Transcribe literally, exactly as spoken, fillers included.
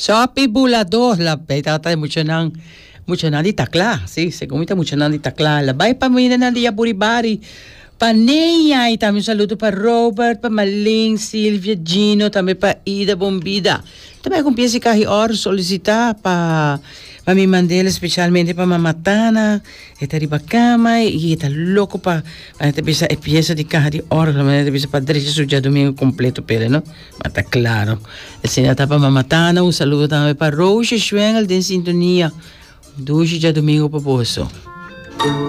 Sopi bulados, la beta de mucho nan, mucho nan di takla, sí, se comita mucho nan di takla. La bay pa mina nan di buribari. Pa Neia, e também um saludo para Robert, para Malin, Silvia, Gino, também para Ida Bombida. Também com pieza que hora solicitar para para me mandar especialmente para Mamatana, está riba cama e está louco para para ter pieza pieza de carro de hora, mas ter pieza para direito suja domingo completo pele, não? Mas tá claro. Assim está para Mamatana, um saludo também para Roche Schwengel de sintonia. Dois dias domingo para bolso.